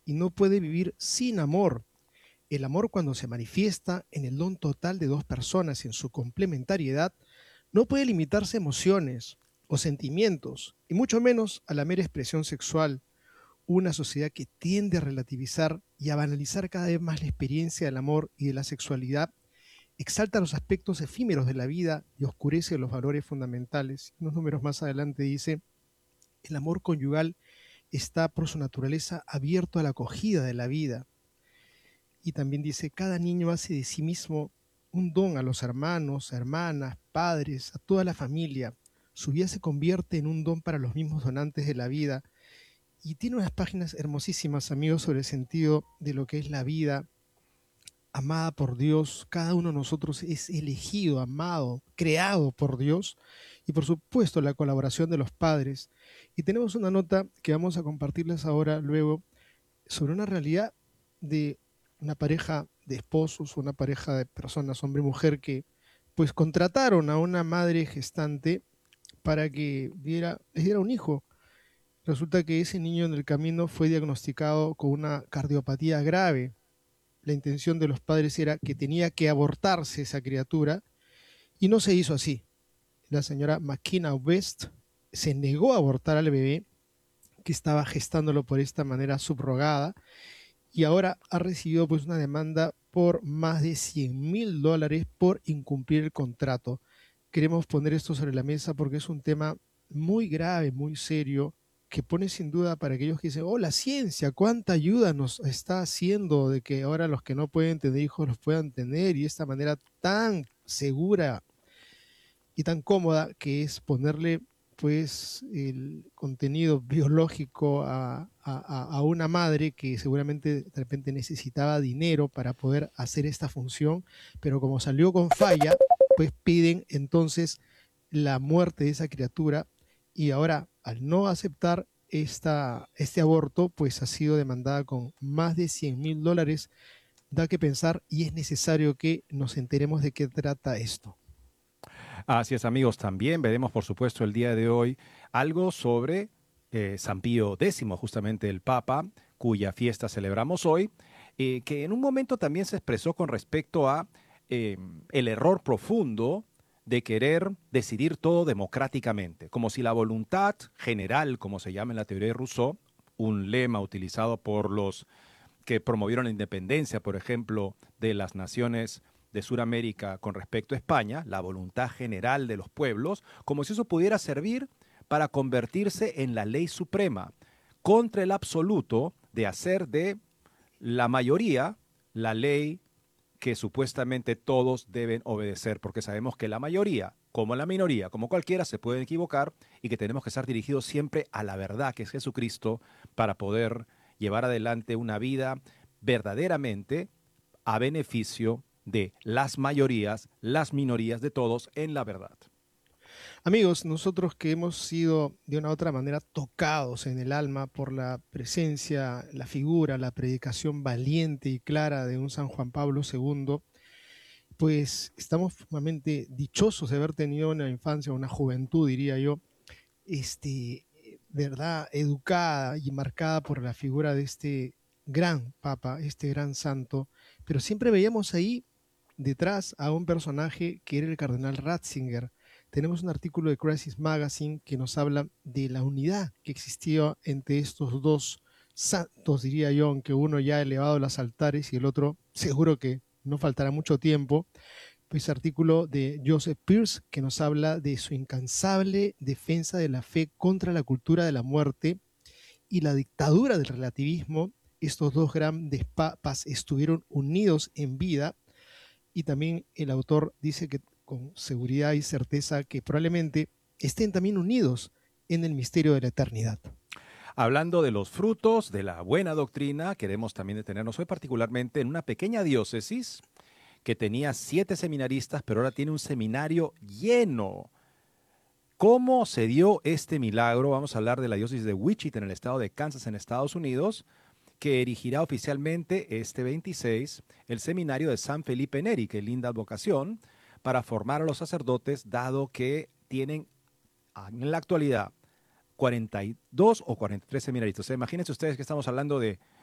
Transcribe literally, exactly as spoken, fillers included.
y no puede vivir sin amor. El amor, cuando se manifiesta en el don total de dos personas y en su complementariedad, no puede limitarse a emociones o sentimientos, y mucho menos a la mera expresión sexual. Una sociedad que tiende a relativizar y a banalizar cada vez más la experiencia del amor y de la sexualidad exalta los aspectos efímeros de la vida y oscurece los valores fundamentales. Unos números más adelante dice: el amor conyugal está por su naturaleza abierto a la acogida de la vida. Y también dice: cada niño hace de sí mismo un don a los hermanos, hermanas, padres, a toda la familia. Su vida se convierte en un don para los mismos donantes de la vida. Y tiene unas páginas hermosísimas, amigos, sobre el sentido de lo que es la vida amada por Dios. Cada uno de nosotros es elegido, amado, creado por Dios, y por supuesto la colaboración de los padres. Y tenemos una nota que vamos a compartirles ahora luego sobre una realidad de una pareja de esposos, una pareja de personas, hombre y mujer, que pues contrataron a una madre gestante para que diera, les diera un hijo. Resulta que ese niño en el camino fue diagnosticado con una cardiopatía grave. La intención de los padres era que tenía que abortarse esa criatura, y no se hizo así. La señora McKenna West se negó a abortar al bebé, que estaba gestándolo por esta manera subrogada, y ahora ha recibido pues una demanda por más de cien mil dólares por incumplir el contrato. Queremos poner esto sobre la mesa porque es un tema muy grave, muy serio, que pone sin duda para aquellos que dicen: oh, la ciencia, cuánta ayuda nos está haciendo de que ahora los que no pueden tener hijos los puedan tener, y esta manera tan segura y tan cómoda que es ponerle pues el contenido biológico a, a, a una madre que seguramente de repente necesitaba dinero para poder hacer esta función, pero como salió con falla, pues piden entonces la muerte de esa criatura, y ahora al no aceptar esta, este aborto, pues ha sido demandada con más de cien mil dólares. Da que pensar, y es necesario que nos enteremos de qué trata esto. Así es, amigos. También veremos, por supuesto, el día de hoy algo sobre eh, San Pío X, justamente el Papa, cuya fiesta celebramos hoy, eh, que en un momento también se expresó con respecto a eh, el error profundo de querer decidir todo democráticamente, como si la voluntad general, como se llama en la teoría de Rousseau, un lema utilizado por los que promovieron la independencia, por ejemplo, de las naciones de Sudamérica con respecto a España, la voluntad general de los pueblos, como si eso pudiera servir para convertirse en la ley suprema, contra el absoluto de hacer de la mayoría la ley que supuestamente todos deben obedecer, porque sabemos que la mayoría, como la minoría, como cualquiera, se pueden equivocar, y que tenemos que estar dirigidos siempre a la verdad, que es Jesucristo, para poder llevar adelante una vida verdaderamente a beneficio de las mayorías, las minorías, de todos, en la verdad. Amigos, nosotros que hemos sido de una u otra manera tocados en el alma por la presencia, la figura, la predicación valiente y clara de un San Juan Pablo segundo, pues estamos sumamente dichosos de haber tenido una infancia, una juventud, diría yo, este, verdad, educada y marcada por la figura de este gran papa, este gran santo, pero siempre veíamos ahí detrás a un personaje que era el cardenal Ratzinger. Tenemos un artículo de Crisis Magazine que nos habla de la unidad que existía entre estos dos santos, diría yo, aunque uno ya ha elevado los altares y el otro seguro que no faltará mucho tiempo. Pues artículo de Joseph Pearce que nos habla de su incansable defensa de la fe contra la cultura de la muerte y la dictadura del relativismo. Estos dos grandes papas estuvieron unidos en vida, y también el autor dice que con seguridad y certeza que probablemente estén también unidos en el misterio de la eternidad. Hablando de los frutos de la buena doctrina, queremos también detenernos hoy particularmente en una pequeña diócesis que tenía siete seminaristas, pero ahora tiene un seminario lleno. ¿Cómo se dio este milagro? Vamos a hablar de la diócesis de Wichita, en el estado de Kansas, en Estados Unidos, que erigirá oficialmente este veintiséis el seminario de San Felipe Neri, que linda vocación, para formar a los sacerdotes, dado que tienen en la actualidad cuarenta y dos o cuarenta y tres seminaristas. O sea, imagínense ustedes que estamos hablando de